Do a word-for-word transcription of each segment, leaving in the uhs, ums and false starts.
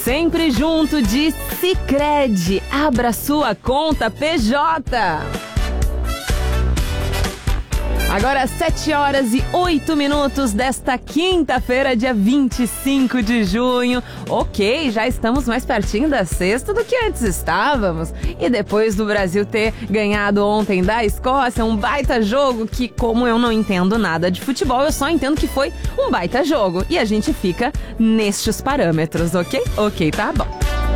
Sempre junto de Sicredi. Abra sua conta P J. Agora sete horas e oito minutos desta quinta-feira, dia vinte e cinco de junho. Ok, já estamos mais pertinho da sexta do que antes estávamos. E depois do Brasil ter ganhado ontem da Escócia, um baita jogo que, como eu não entendo nada de futebol, eu só entendo que foi um baita jogo. E a gente fica nestes parâmetros, ok? Ok, tá bom.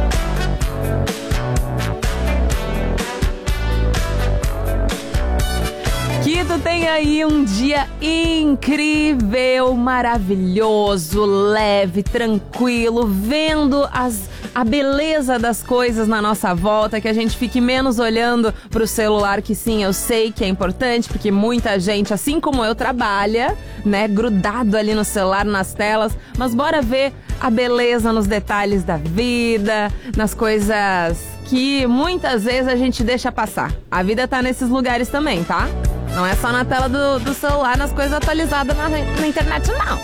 Que tu tenha aí um dia incrível, maravilhoso, leve, tranquilo, vendo as, a beleza das coisas na nossa volta, que a gente fique menos olhando pro celular, que sim, eu sei que é importante, porque muita gente, assim como eu, trabalha, né, grudado ali no celular, nas telas, mas bora ver a beleza nos detalhes da vida, nas coisas que muitas vezes a gente deixa passar. A vida tá nesses lugares também, tá? Não é só na tela do, do celular, nas coisas atualizadas na, na internet, não.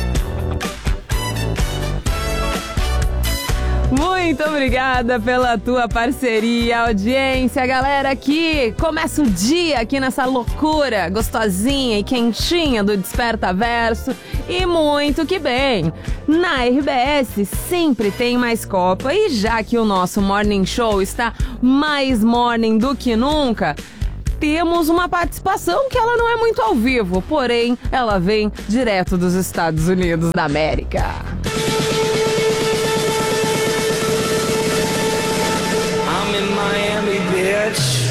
Muito obrigada pela tua parceria, audiência, galera, que começa o dia aqui nessa loucura gostosinha e quentinha do Desperta Verso. E muito que bem! Na R B S sempre tem mais Copa e já que o nosso Morning Show está mais morning do que nunca, temos uma participação que ela não é muito ao vivo, porém ela vem direto dos Estados Unidos da América. I'm in Miami, bitch.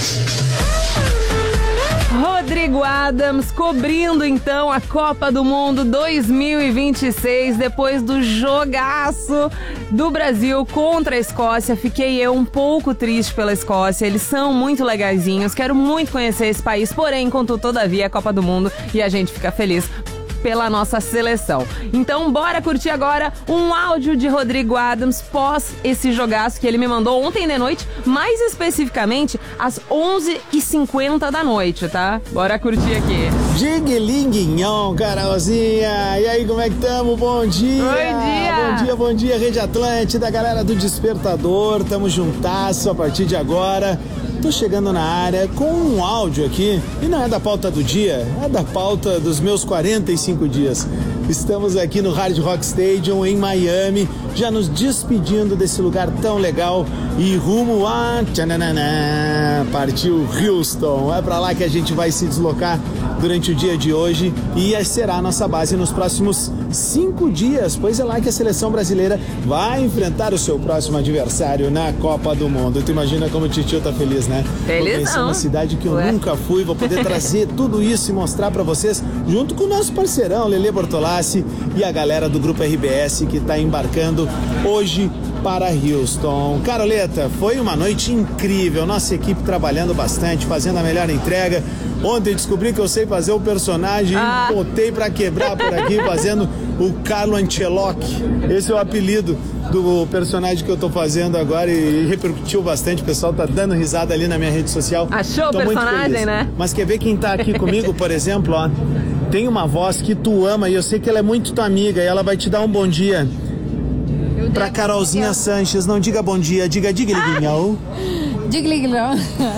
Rodrigo Adams cobrindo então a Copa do Mundo dois mil e vinte e seis, depois do jogaço do Brasil contra a Escócia. Fiquei eu um pouco triste pela Escócia, eles são muito legaizinhos, quero muito conhecer esse país, porém, contudo, todavia, é Copa do Mundo e a gente fica feliz pela nossa seleção. Então bora curtir agora um áudio de Rodrigo Adams pós esse jogaço que ele me mandou ontem de noite, mais especificamente às onze e cinquenta da noite, tá? Bora curtir aqui. Diguilinguinhão, Carolzinha! E aí, como é que tamo? Bom dia! Bom dia! Bom dia, bom dia, Rede Atlântida, galera do Despertador, tamo juntasso a partir de agora. Tô chegando na área com um áudio aqui, e não é da pauta do dia, é da pauta dos meus quarenta e cinco dias. Estamos aqui no Hard Rock Stadium em Miami, já nos despedindo desse lugar tão legal e rumo a... Tchananana, partiu Houston. É pra lá que a gente vai se deslocar durante o dia de hoje e será a nossa base nos próximos cinco dias, pois é lá que a seleção brasileira vai enfrentar o seu próximo adversário na Copa do Mundo. Tu imagina como o titio tá feliz, né? Feliz. Vou conhecer uma cidade que eu Ué. nunca fui, vou poder trazer tudo isso e mostrar pra vocês, junto com o nosso parceirão Lelê Bortolassi e a galera do Grupo R B S que tá embarcando hoje para Houston. Caroleta, foi uma noite incrível, nossa equipe trabalhando bastante, fazendo a melhor entrega. Ontem descobri que eu sei fazer o personagem ah. e botei pra quebrar por aqui, fazendo o Carlo Ancelotti. Esse é o apelido do personagem que eu tô fazendo agora e repercutiu bastante. O pessoal tá dando risada ali na minha rede social. Achou tô o personagem, né? Mas quer ver quem tá aqui comigo, por exemplo, ó? Tem uma voz que tu ama e eu sei que ela é muito tua amiga e ela vai te dar um bom dia. Pra Carolzinha Sanches, não diga bom dia, diga digliguinhão. Digliguinhão.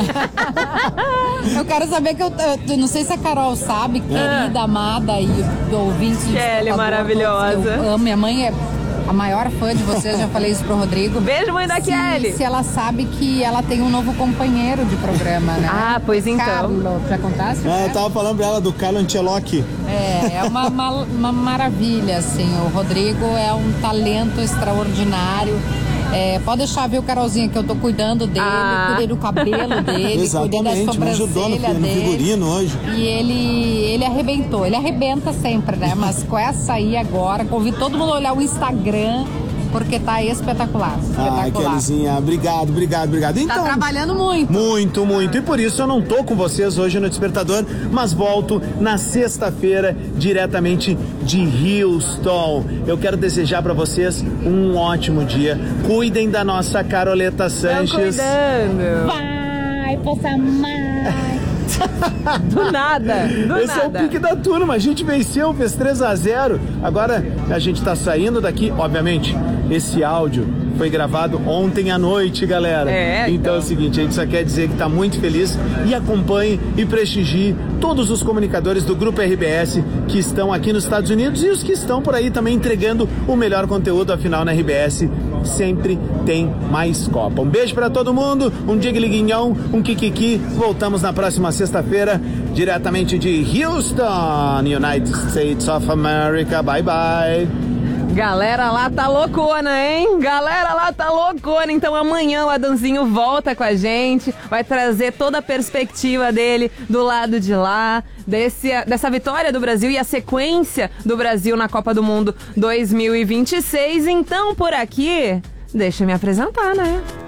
Eu quero saber que eu, eu não sei se a Carol sabe, querida, amada e ouvinte. Kelly, maravilhosa. Eu amo, minha mãe é a maior fã de vocês, já falei isso pro Rodrigo. Beijo, mãe da se, Kelly. Se ela sabe que ela tem um novo companheiro de programa, né? Ah, pois então. Carlo, já contasse? Ah, eu tava falando pra ela do Carlo Ancelotti. É, é uma, uma, uma maravilha, assim. O Rodrigo é um talento extraordinário. É, pode deixar, viu, Carolzinha, que eu tô cuidando dele, ah. cuidei do cabelo dele, cuidei da sobrancelha no, no dele. figurino hoje. E ele, ele arrebentou, ele arrebenta sempre, né? Mas com essa aí agora, convido todo mundo a olhar o Instagram, porque tá espetacular. espetacular. Ah, Kellyzinha, obrigado, obrigado, obrigado. Então, tá trabalhando muito. Muito, muito. E por isso eu não tô com vocês hoje no Despertador, mas volto na sexta-feira, diretamente de Houston. Eu quero desejar pra vocês um ótimo dia. Cuidem da nossa Caroleta Sanches. Tô cuidando. Vai, poça mais. Do nada, do Esse nada. é o pique da turma, a gente venceu, fez três a zero. Agora a gente tá saindo daqui, obviamente, esse áudio foi gravado ontem à noite, galera. É, então, então é o seguinte, a gente só quer dizer que tá muito feliz e acompanhe e prestigie todos os comunicadores do Grupo R B S que estão aqui nos Estados Unidos e os que estão por aí também entregando o melhor conteúdo, afinal na R B S sempre tem mais Copa. Um beijo pra todo mundo, um digliguinhão, um kikiki. Voltamos na próxima sexta-feira, diretamente de Houston, United States of America. Bye, bye. Galera lá tá loucona, hein? Galera lá tá loucona. Então amanhã o Adãozinho volta com a gente, vai trazer toda a perspectiva dele do lado de lá, desse, dessa vitória do Brasil e a sequência do Brasil na Copa do Mundo dois mil e vinte e seis. Então por aqui, deixa eu me apresentar, né?